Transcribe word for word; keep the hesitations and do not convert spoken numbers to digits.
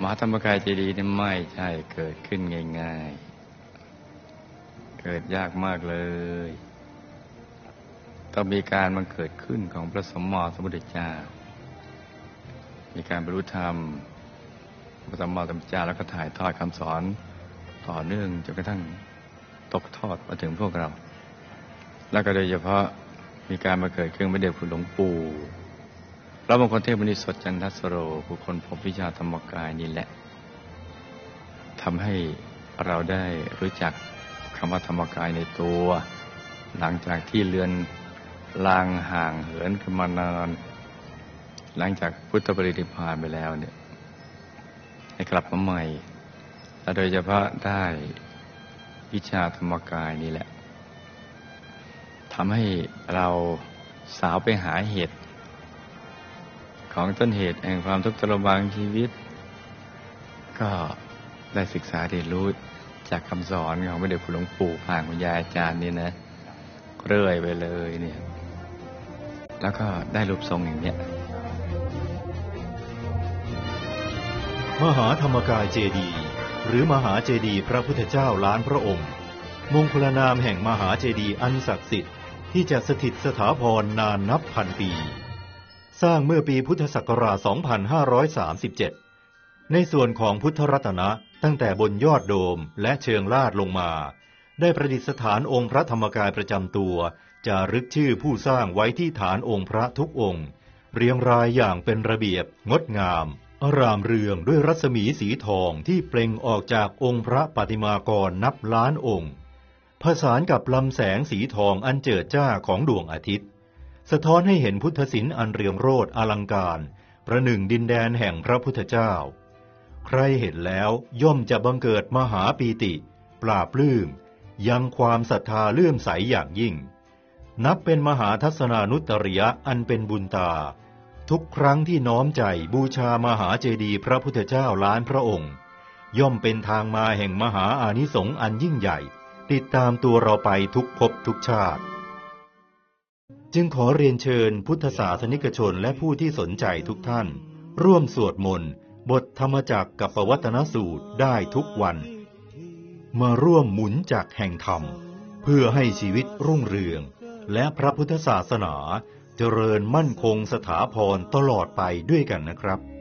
มหาธรรมกายเจดีย์นี่ไม่ใช่เกิดขึ้นง่ายๆเกิดยากมากเลยต้องมีการมันเกิดขึ้นของพระสัมมาสัมพุทธเจ้ามีการบรรลุธรรมพระสัมมาสัมพุทธเจ้าแล้วก็ถ่ายทอดคำสอนต่อเนื่องจนกระทั่งตกทอดมาถึงพวกเราแล้วก็โดยเฉพาะมีการมาเกิดขึ้นพระเดชคุณหลวงปู่พระมงคลเทพมุนีสดจันทสโรบุคคลพบวิชาธรรมกายนี่แหละทำให้เราได้รู้จักคำว่าธรรมกายในตัวหลังจากที่เลือนลางห่างเหินกันมานานหลังจากพุทธปรินิพพานไปแล้วเนี่ยให้กลับมาใหม่และโดยเฉพาะได้วิชาธรรมกายนี่แหละทำให้เราสาวไปหาเหตุของต้นเหตุแห่งความทุกข์ทรมานชีวิตก็ได้ศึกษาเรียนรู้จากคำสอนของพระเดชคุณหลวงปู่ผ่านคุณยายอาจารย์นี่นะเรื่อยไปเลยเนี่ยแล้วก็ได้รูปทรงอย่างเนี้ยมหาธรรมกายเจดีย์หรือมหาเจดีย์พระพุทธเจ้าล้านพระองค์มงคลนามแห่งมหาเจดีย์อันศักดิ์สิทธิ์ที่จะสถิตสถาพรนานนับพันปีสร้างเมื่อปีพุทธศักราช สองพันห้าร้อยสามสิบเจ็ด ในส่วนของพุทธรัตนะตั้งแต่บนยอดโดมและเชิงลาดลงมาได้ประดิษฐานองค์พระธรรมกายประจำตัวจารึกชื่อผู้สร้างไว้ที่ฐานองค์พระทุกองค์เรียงรายอย่างเป็นระเบียบงดงามอร่ามเรืองด้วยรัศมีสีทองที่เปล่งออกจากองค์พระปฏิมากรนับล้านองค์ผสานกับลำแสงสีทองอันเจิดจ้าของดวงอาทิตย์สะท้อนให้เห็นพุทธศิลป์อันเรืองโรจน์อลังการประหนึ่งดินแดนแห่งพระพุทธเจ้าใครเห็นแล้วย่อมจะบังเกิดมหาปีติปลาบปลื้มยังความศรัทธาเลื่อมใสอย่างยิ่งนับเป็นมหาทัศนานุตริยะอันเป็นบุญตาทุกครั้งที่น้อมใจบูชามหาเจดีย์พระพุทธเจ้าล้านพระองค์ย่อมเป็นทางมาแห่งมหาอานิสงส์อันยิ่งใหญ่ติดตามตัวเราไปทุกภพทุกชาติจึงขอเรียนเชิญพุทธศาสนิกชนและผู้ที่สนใจทุกท่านร่วมสวดมนต์บทธรรมจักรกับปวัตตนสูตรได้ทุกวันมาร่วมหมุนจักรแห่งธรรมเพื่อให้ชีวิตรุ่งเรืองและพระพุทธศาสนาเจริญมั่นคงสถาพรตลอดไปด้วยกันนะครับ